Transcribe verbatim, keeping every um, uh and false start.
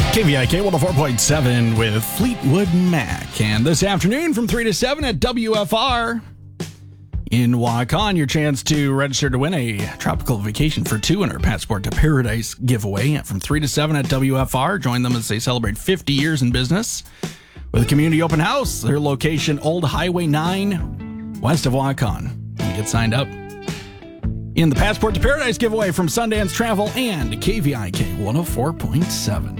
K V I K one oh four point seven with Fleetwood Mac. And this afternoon from three to seven at W F R in Waukon, your chance to register to win a tropical vacation for two in our Passport to Paradise giveaway. From three to seven at W F R, join them as they celebrate fifty years in business with a community open house. Their location, Old Highway nine, west of Waukon. You get signed up in the Passport to Paradise giveaway from Sundance Travel and K V I K one oh four point seven.